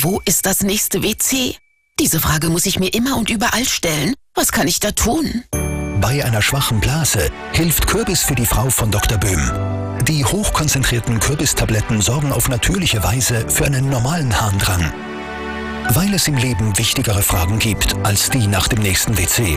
Wo ist das nächste WC? Diese Frage muss ich mir immer und überall stellen. Was kann ich da tun? Bei einer schwachen Blase hilft Kürbis für die Frau von Dr. Böhm. Die hochkonzentrierten Kürbistabletten sorgen auf natürliche Weise für einen normalen Harndrang. Weil es im Leben wichtigere Fragen gibt als die nach dem nächsten WC.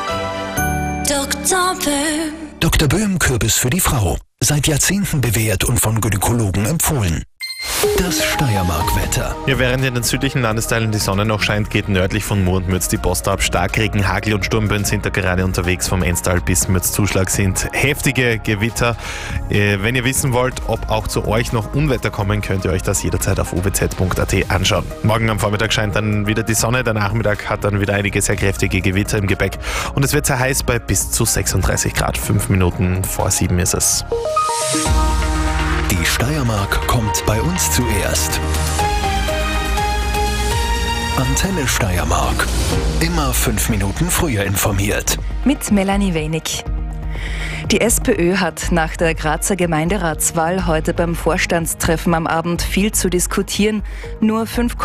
Dr. Böhm. Dr. Böhm Kürbis für die Frau. Seit Jahrzehnten bewährt und von Gynäkologen empfohlen. Das Steiermark-Wetter. Ja, während in den südlichen Landesteilen die Sonne noch scheint, geht nördlich von Mur und Mürz die Post ab. Starkregen, Hagel und Sturmböen sind da gerade unterwegs. Vom Enstal bis Mürz-Zuschlag sind heftige Gewitter. Wenn ihr wissen wollt, ob auch zu euch noch Unwetter kommen, könnt ihr euch das jederzeit auf ovz.at anschauen. Morgen am Vormittag scheint dann wieder die Sonne. Der Nachmittag hat dann wieder einige sehr kräftige Gewitter im Gepäck. Und es wird sehr heiß bei bis zu 36 Grad. 5 Minuten vor 7 ist es. Die Steiermark kommt bei uns zuerst. Antenne Steiermark. Immer 5 Minuten früher informiert. Mit Melanie Wenig. Die SPÖ hat nach der Grazer Gemeinderatswahl heute beim Vorstandstreffen am Abend viel zu diskutieren. Nur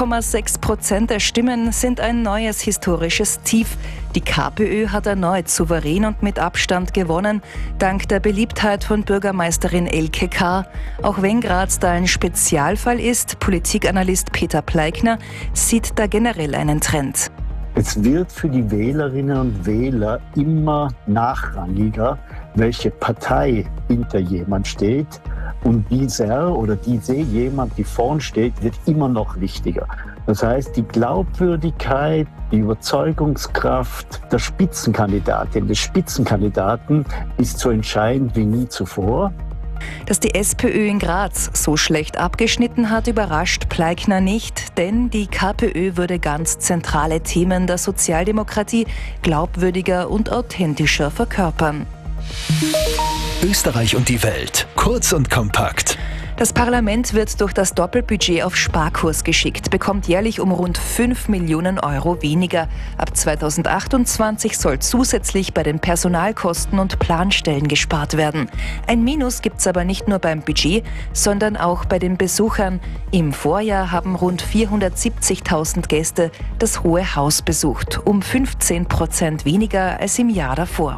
5,6% der Stimmen sind ein neues historisches Tief. Die KPÖ hat erneut souverän und mit Abstand gewonnen, dank der Beliebtheit von Bürgermeisterin Elke K. Auch wenn Graz da ein Spezialfall ist, Politikanalyst Peter Pleikner sieht da generell einen Trend. Es wird für die Wählerinnen und Wähler immer nachrangiger, welche Partei hinter jemand steht. Und dieser oder diese jemand, die vorn steht, wird immer noch wichtiger. Das heißt, die Glaubwürdigkeit, die Überzeugungskraft der Spitzenkandidatin, des Spitzenkandidaten ist so entscheidend wie nie zuvor. Dass die SPÖ in Graz so schlecht abgeschnitten hat, überrascht Pleikner nicht, denn die KPÖ würde ganz zentrale Themen der Sozialdemokratie glaubwürdiger und authentischer verkörpern. Österreich und die Welt. Kurz und kompakt. Das Parlament wird durch das Doppelbudget auf Sparkurs geschickt, bekommt jährlich um rund 5 Millionen Euro weniger. Ab 2028 soll zusätzlich bei den Personalkosten und Planstellen gespart werden. Ein Minus gibt's aber nicht nur beim Budget, sondern auch bei den Besuchern. Im Vorjahr haben rund 470.000 Gäste das Hohe Haus besucht, um 15% weniger als im Jahr davor.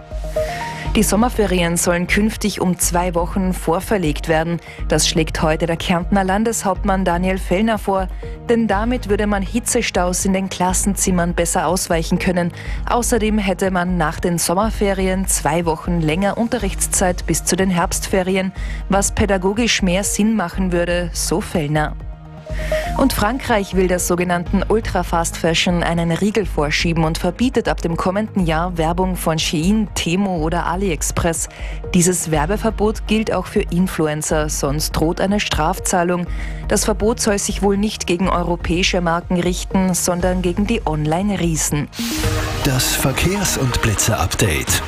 Die Sommerferien sollen künftig um 2 Wochen vorverlegt werden. Das schlägt heute der Kärntner Landeshauptmann Daniel Fellner vor, denn damit würde man Hitzestaus in den Klassenzimmern besser ausweichen können. Außerdem hätte man nach den Sommerferien 2 Wochen länger Unterrichtszeit bis zu den Herbstferien, was pädagogisch mehr Sinn machen würde, so Fellner. Und Frankreich will der sogenannten Ultra-Fast Fashion einen Riegel vorschieben und verbietet ab dem kommenden Jahr Werbung von Shein, Temu oder AliExpress. Dieses Werbeverbot gilt auch für Influencer, sonst droht eine Strafzahlung. Das Verbot soll sich wohl nicht gegen europäische Marken richten, sondern gegen die Online-Riesen. Das Verkehrs- und Blitze-Update.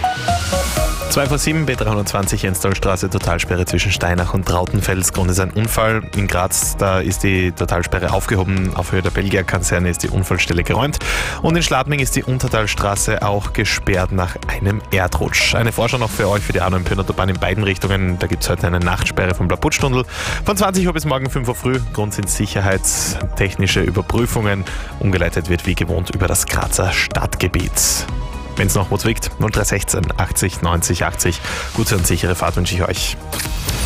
2 vor 7, B320 Enstalstraße, Totalsperre zwischen Steinach und Trautenfels. Grund ist ein Unfall. In Graz, da ist die Totalsperre aufgehoben. Auf Höhe der Belgier-Kaserne ist die Unfallstelle geräumt. Und in Schladming ist die Untertalstraße auch gesperrt nach einem Erdrutsch. Eine Vorschau noch für euch für die A9 Pyrnenautobahn in beiden Richtungen. Da gibt es heute eine Nachtsperre vom Blaputtstunnel. Von 20 Uhr bis morgen 5 Uhr früh. Grund sind sicherheitstechnische Überprüfungen. Umgeleitet wird wie gewohnt über das Grazer Stadtgebiet. Wenn es noch wo zwickt, 0316 80 90 80. Gute und sichere Fahrt wünsche ich euch.